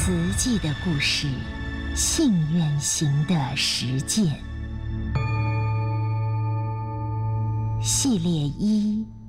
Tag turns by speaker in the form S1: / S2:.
S1: 慈济的故事，信愿行的实践系列1：